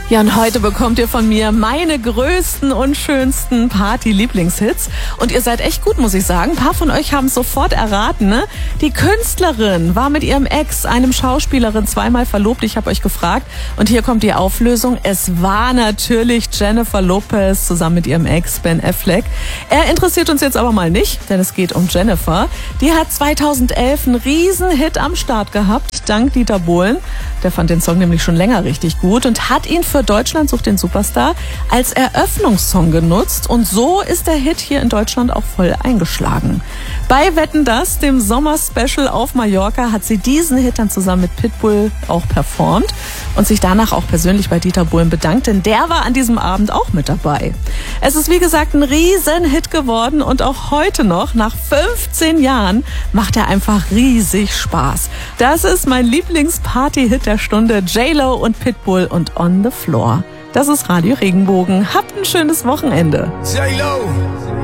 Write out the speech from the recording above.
Ja, und heute bekommt ihr von mir meine größten und schönsten Party-Lieblingshits. Und ihr seid echt gut, muss ich sagen. Ein paar von euch haben es sofort erraten, ne? Die Künstlerin war mit ihrem Ex, einem Schauspielerin, zweimal verlobt. Ich habe euch gefragt. Und hier kommt die Auflösung. Es war natürlich Jennifer Lopez zusammen mit ihrem Ex Ben Affleck. Er interessiert uns jetzt aber mal nicht, denn es geht um Jennifer. Die hat 2011 einen Riesenhit am Start gehabt, dank Dieter Bohlen. Der fand den Song nämlich schon länger richtig gut und hat ihn für Deutschland sucht den Superstar als Eröffnungssong genutzt. Und so ist der Hit hier in Deutschland auch voll eingeschlagen. Bei Wetten, dass, dem Sommer-Special auf Mallorca, hat sie diesen Hit dann zusammen mit Pitbull auch performt und sich danach auch persönlich bei Dieter Bohlen bedankt, denn der war an diesem Abend auch mit dabei. Es ist wie gesagt ein Riesenhit geworden und auch heute noch, nach 15 Jahren, macht er einfach riesig Spaß. Das ist mein Lieblingsparty-Hit der Stunde, J-Lo und Pitbull und On the Floor. Das ist Radio Regenbogen. Habt ein schönes Wochenende. J-Lo.